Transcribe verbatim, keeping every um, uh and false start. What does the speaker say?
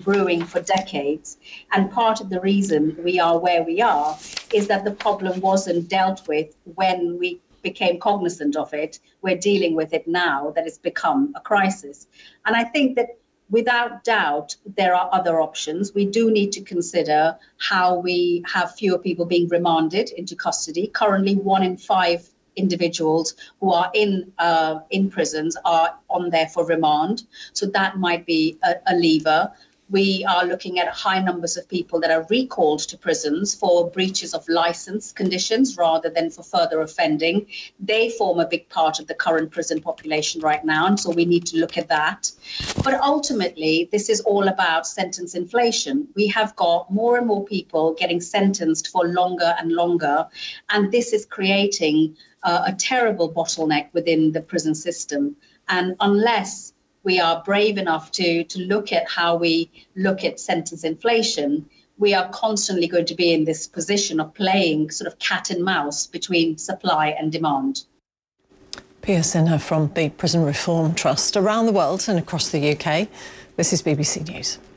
brewing for decades. And part of the reason we are where we are is that the problem wasn't dealt with when we became cognizant of it. We're dealing with it now that it's become a crisis. And I think that without doubt, there are other options. We do need to consider how we have fewer people being remanded into custody. Currently, one in five individuals who are in uh, in prisons are on there for remand. So that might be a, a lever. We are looking at high numbers of people that are recalled to prisons for breaches of license conditions rather than for further offending. They form a big part of the current prison population right now, and so we need to look at that. But ultimately, this is all about sentence inflation. We have got more and more people getting sentenced for longer and longer, and this is creating uh, a terrible bottleneck within the prison system. And unless we are brave enough to, to look at how we look at sentence inflation, we are constantly going to be in this position of playing sort of cat and mouse between supply and demand. Pia Sinha from the Prison Reform Trust. Around the world and across the U K, this is B B C News.